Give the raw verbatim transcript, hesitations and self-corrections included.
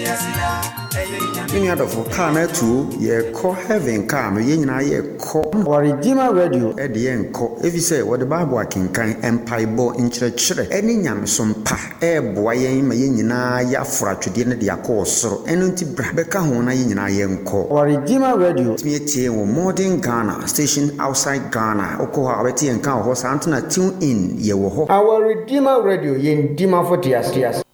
Any other for car na two ye call heaven car no ye nyina ye call Our Redeemer Radio at the end call if you say what the Bible can kind empire bo in church any nyamsom pa e boa yen ma ye nyina ya fra twede ne de akọ soro eno nti bra beka ho na ye nyina ye nko. Our Redeemer Radio me tie wo modern Ghana station outside Ghana okoha abeti en kan ho santana tune in ye wo ho. Our Redeemer Radio yen dima for tias tias.